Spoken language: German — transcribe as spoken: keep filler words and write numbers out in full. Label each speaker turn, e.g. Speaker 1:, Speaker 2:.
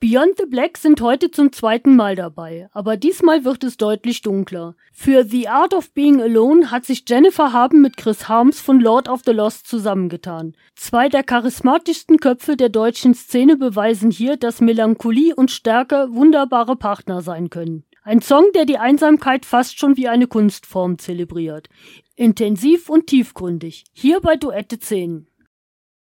Speaker 1: Beyond the Black sind heute zum zweiten Mal dabei, aber diesmal wird es deutlich dunkler. Für The Art of Being Alone hat sich Jennifer Haben mit Chris Harms von Lord of the Lost zusammengetan. Zwei der charismatischsten Köpfe der deutschen Szene beweisen hier, dass Melancholie und Stärke wunderbare Partner sein können. Ein Song, der die Einsamkeit fast schon wie eine Kunstform zelebriert. Intensiv und tiefgründig. Hier bei Duette zehn.